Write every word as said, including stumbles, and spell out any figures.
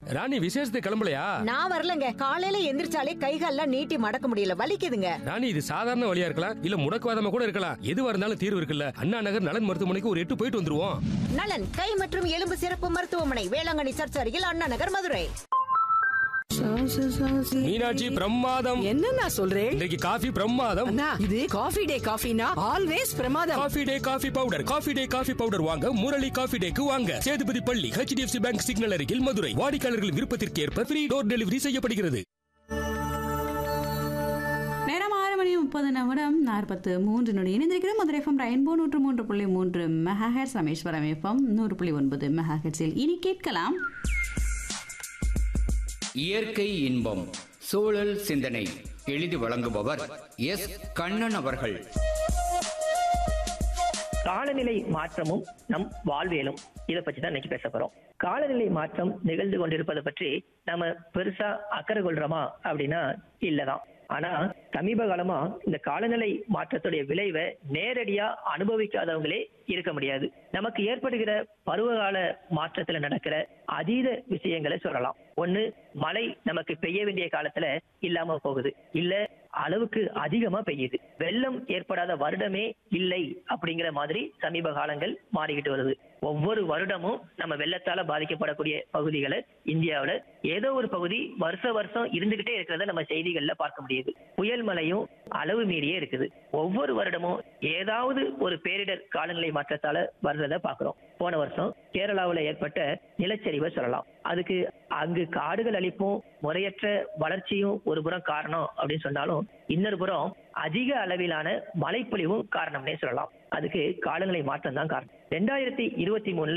ராணி விசேஷத்துக்கு கிளம்பலையா? நான் வரலங்க. காலையில எந்திரிச்சாலே கைகால்லாம் நீட்டி மடக்க முடியல, வலிக்குதுங்க. ராணி இது சாதாரண வழியா இருக்கலாம், இல்ல முடக்குவாதமா கூட இருக்கலாம். எதுவா இருந்தாலும் தீர்வு இருக்குல்ல. அண்ணா நகர் நலன் மருத்துவமனைக்கு ஒரு எட்டு போயிட்டு வந்துருவோம். நலன் கை மற்றும் எலும்பு சிறப்பு மருத்துவமனை, வேளாங்கண்ணி சர்ச் அருகில், அண்ணா நகர், மதுரை. மீனாட்சி பிரமாதம். என்ன நான் சொல்றேன்? இன்னைக்கு காஃபி பிரமாதம். அண்ணா, இது காஃபி டே காஃபினா ஆல்வேஸ் பிரமாதம். Coffee day coffee powder. Coffee day coffee powder வாங்க முரளி காஃபி டேக்கு வாங்க. சேதுபதி பள்ளி, H D F C bank signal அருகில், மதுரை. வாடிக்கையாளர்கள் விருப்பத்திற்கு ஏற்ப ஃப்ரீ டோர் டெலிவரி செய்யப்படுகிறது. நேரம் ஆறு மணி முப்பது நிமிடம் நாற்பத்து மூன்று நொடி. இணைந்திருக்கிற மதுரை எஃப்எம் ரெயின்போ நூற்று மூன்று புள்ளி மூன்று மெகாஹெர்ட்ஸ், ராமேஸ்வரம் எஃப்எம் நூறு புள்ளி ஒன்பது மெகாஹெர்ட்ஸில் இனி கேட்கலாம் இயற்கை இன்பம் சூழல் சிந்தனை. எழுதி வழங்குபவர் எஸ் கண்ணன் அவர்கள். காலநிலை மாற்றமும் நம் வாழ்வியலும், இதை பற்றி தான் இன்னைக்கு பேச போறோம். காலநிலை மாற்றம் நிகழ்ந்து கொண்டிருப்பதை பற்றி நம்ம பெருசா அக்கறை கொள்றோமா அப்படின்னா இல்லதான். ஆனா சமீப காலமா இந்த காலநிலை மாற்றத்துடைய விளைவை நேரடியா அனுபவிக்காதவங்களே இருக்க முடியாது. நமக்கு ஏற்படுகிற பருவகால மாற்றத்துல நடக்கிற அதீத விஷயங்களை சொல்லலாம். ஒண்ணு, மழை நமக்கு பெய்ய வேண்டிய காலத்துல இல்லாம போகுது, இல்ல அளவுக்கு அதிகமா பெய்யுது. வெள்ளம் ஏற்படாத வருடமே இல்லை அப்படிங்கிற மாதிரி சமீப காலங்கள் மாறிக்கிட்டு வருது. ஒவ்வொரு வருடமும் நம்ம வெள்ளத்தால பாதிக்கப்படக்கூடிய பகுதிகளை இந்தியாவில ஏதோ ஒரு பகுதி வருஷ வருஷம் இருந்துகிட்டே இருக்கிறத நம்ம செய்திகள்ல பார்க்க முடியுது. புயல் மழையும் அளவு மீறியே இருக்குது. ஒவ்வொரு வருடமும் ஏதாவது ஒரு பேரிடர் காலநிலை மாற்றத்தால வர்றதை பாக்குறோம். போன வருஷம் கேரளாவில் ஏற்பட்ட நிலச்சரிவை சொல்லலாம். அதுக்கு அங்கு காடுகள் அழிப்பும் முறையற்ற வளர்ச்சியும் ஒரு புறம் காரணம் அப்படின்னு சொன்னாலும், இன்னொரு புறம் அதிக அளவிலான மழைப்பொழிவும் காரணம்னே சொல்லலாம். அதுக்கு காலநிலை மாற்றம் தான் காரணம். ரெண்டாயிரத்தி இருபத்தி மூணுல